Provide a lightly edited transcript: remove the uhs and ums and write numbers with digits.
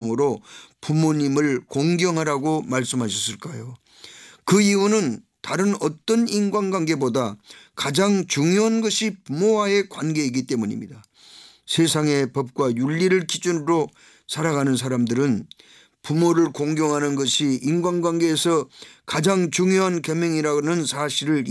계명으로 부모님을 공경하라고 말씀하셨을까요? 그 이유는 다른 어떤 인간관계보다 가장 중요한 것이 부모와의 관계이기 때문입니다. 세상의 법과 윤리를 기준으로 살아가는 사람들은 부모를 공경하는 것이 인간관계에서 가장 중요한 계명이라는 사실을